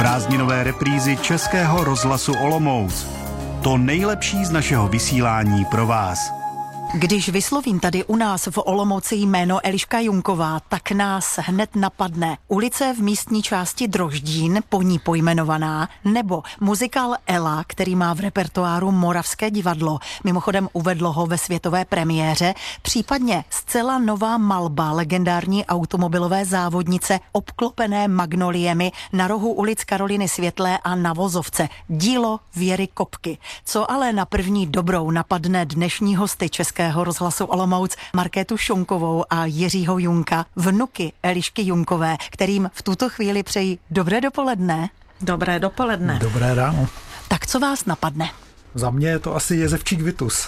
Prázdninové reprízy Českého rozhlasu Olomouc. To nejlepší z našeho vysílání pro vás. Když vyslovím tady u nás v Olomouci jméno Eliška Junková, tak nás hned napadne ulice v místní části Droždín, po ní pojmenovaná, nebo muzikál Ela, který má v repertoáru Moravské divadlo. Mimochodem uvedlo ho ve světové premiéře, případně zcela nová malba legendární automobilové závodnice obklopené magnoliemi na rohu ulic Karoliny Světlé a na Vozovce. Dílo Věry Kopky. Co ale na první dobrou napadne dnešní hosty Českého rozhlasu Olomouc Markétu Šonkovou a Jiřího Junka, vnuky Elišky Junkové, kterým v tuto chvíli přeji dobré dopoledne. Dobré dopoledne. Dobré ráno. Tak co vás napadne? Za mě je to asi jezevčík Vitus.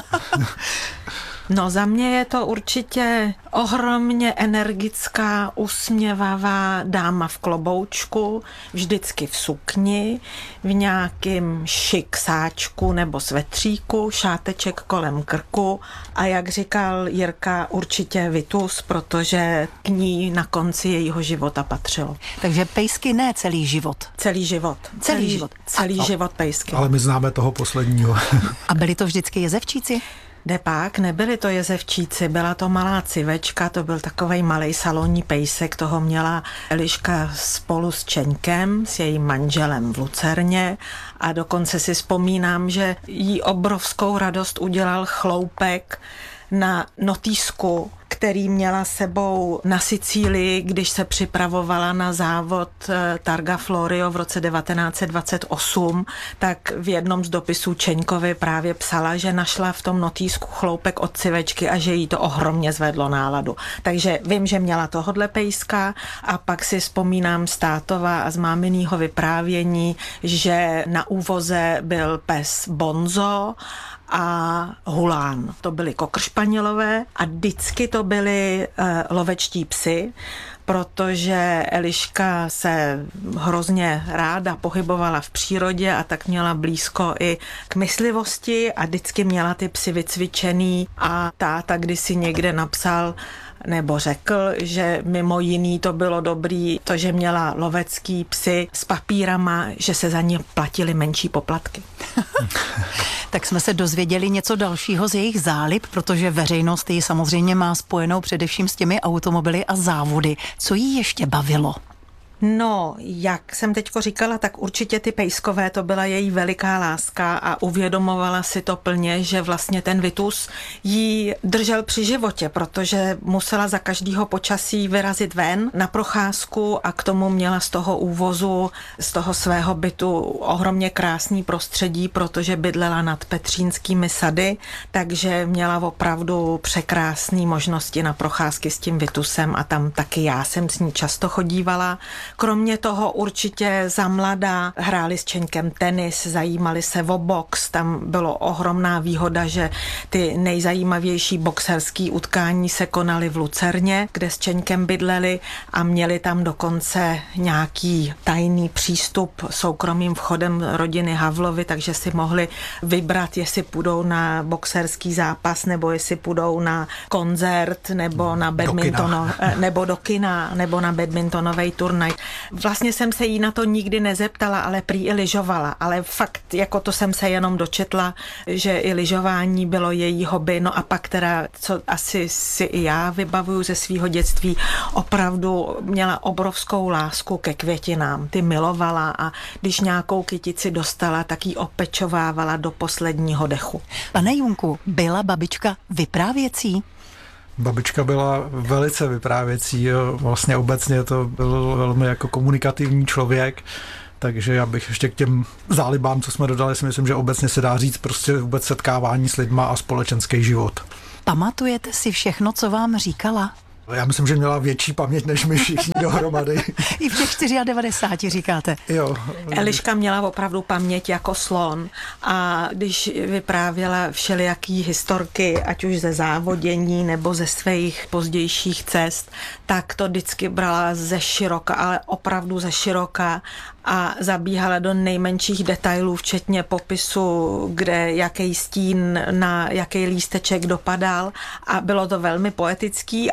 No za mě je to určitě ohromně energická, usměvavá dáma v kloboučku, vždycky v sukni, v nějakým šiksáčku nebo svetříku, šáteček kolem krku a jak říkal Jirka, určitě Vitus, protože k ní na konci jejího života patřilo. Takže pejsky ne celý život. Celý život. Celý život pejsky. Ale my známe toho posledního. A byli to vždycky jezevčíci? Depák, nebyli to jezevčíci, byla to malá civečka, to byl takovej malej salonní pejsek, toho měla Eliška spolu s Čeňkem, s jejím manželem v Lucerně a dokonce si vzpomínám, že jí obrovskou radost udělal chloupek na notýsku, který měla sebou na Sicílii, když se připravovala na závod Targa Florio v roce 1928, tak v jednom z dopisů Čeňkovi právě psala, že našla v tom notýsku chloupek od civečky a že jí to ohromně zvedlo náladu. Takže vím, že měla tohodle pejska a pak si vzpomínám z tátova a z máminýho vyprávění, že na úvoze byl pes Bonzo a Hulán. To byly kokršpanělové a vždycky to byly lovečtí psy, protože Eliška se hrozně ráda pohybovala v přírodě a tak měla blízko i k myslivosti a vždycky měla ty psy vycvičený a táta kdysi někde napsal nebo řekl, že mimo jiný to bylo dobrý, to, že měla lovecký psy s papírama, že se za ně platily menší poplatky. Tak jsme se dozvěděli něco dalšího z jejich zálib, protože veřejnost ji samozřejmě má spojenou především s těmi automobily a závody. Co jí ještě bavilo? No, jak jsem teďko říkala, tak určitě ty pejskové, to byla její veliká láska a uvědomovala si to plně, že vlastně ten Vitus jí držel při životě, protože musela za každého počasí vyrazit ven na procházku a k tomu měla z toho úvozu, z toho svého bytu ohromně krásný prostředí, protože bydlela nad Petřínskými sady, takže měla opravdu překrásné možnosti na procházky s tím Vitusem a tam taky já jsem s ní často chodívala. Kromě toho určitě za mladá hráli s Čeňkem tenis, zajímali se o box, tam bylo ohromná výhoda, že ty nejzajímavější boxerský utkání se konaly v Lucerně, kde s Čeňkem bydleli a měli tam dokonce nějaký tajný přístup soukromým vchodem rodiny Havlovi, takže si mohli vybrat, jestli půjdou na boxerský zápas, nebo jestli půjdou na koncert, nebo na badminton, nebo do kina, nebo na badmintonový turnaj. Vlastně jsem se jí na to nikdy nezeptala, ale prý i lyžovala, ale fakt, jako to jsem se jenom dočetla, že i lyžování bylo její hobby, no a pak teda, co asi si i já vybavuju ze svého dětství, opravdu měla obrovskou lásku ke květinám, ty milovala a když nějakou kytici dostala, tak ji opečovávala do posledního dechu. Pane Junku, byla babička vyprávěcí? Babička byla velice vyprávěcí, vlastně obecně to byl velmi jako komunikativní člověk, takže já bych ještě k těm zálibám, co jsme dodali, si myslím, že obecně se dá říct prostě vůbec setkávání s lidma a společenský život. Pamatujete si všechno, co vám říkala? Já myslím, že měla větší paměť než my všichni dohromady. I v těch 94 říkáte. Jo. Eliška měla opravdu paměť jako slon a když vyprávěla všelijaký historky, ať už ze závodění nebo ze svých pozdějších cest, tak to vždycky brala ze široka, ale opravdu ze široka a zabíhala do nejmenších detailů, včetně popisu, kde jaký stín na jaký lísteček dopadal a bylo to velmi poetický, ale opravdu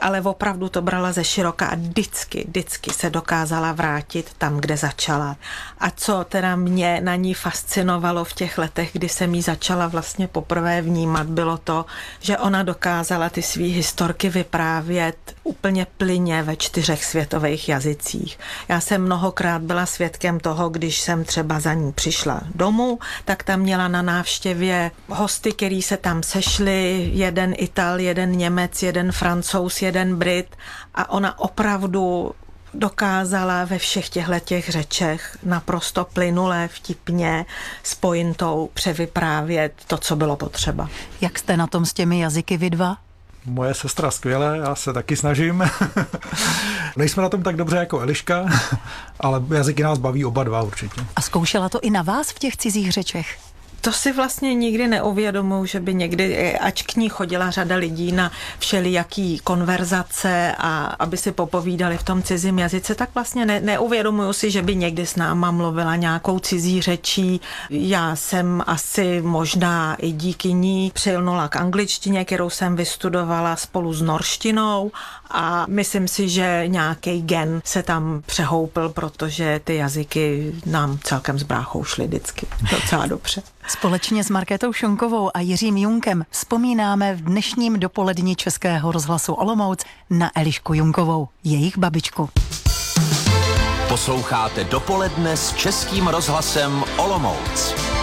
opravdu to brala ze široka a vždycky se dokázala vrátit tam, kde začala. A co teda mě na ní fascinovalo v těch letech, kdy jsem jí začala vlastně poprvé vnímat, bylo to, že ona dokázala ty svý historky vyprávět úplně plynně ve 4 světových jazycích. Já jsem mnohokrát byla svědkem toho, když jsem třeba za ní přišla domů, tak tam měla na návštěvě hosty, který se tam sešli, jeden Ital, jeden Němec, jeden Francouz, jeden Brit a ona opravdu dokázala ve všech těch řečech naprosto plynule, vtipně, s pointou převyprávět to, co bylo potřeba. Jak jste na tom s těmi jazyky vy dva? Moje sestra skvěle, já se taky snažím. Nejsme na tom tak dobře jako Eliška, ale jazyky nás baví oba dva určitě. A zkoušela to i na vás v těch cizích řečech? To si vlastně nikdy neuvědomuji, že by někdy, ač k ní chodila řada lidí na všelijaký konverzace a aby si popovídali v tom cizím jazyce, tak vlastně neuvědomuju si, že by někdy s náma mluvila nějakou cizí řečí. Já jsem asi možná i díky ní přilnula k angličtině, kterou jsem vystudovala spolu s norštinou a myslím si, že nějaký gen se tam přehoupil, protože ty jazyky nám celkem s bráchou šly vždycky docela dobře. Společně s Markétou Šonkovou a Jiřím Junkem vzpomínáme v dnešním dopoledni Českého rozhlasu Olomouc na Elišku Junkovou, jejich babičku. Posloucháte Dopoledne s Českým rozhlasem Olomouc.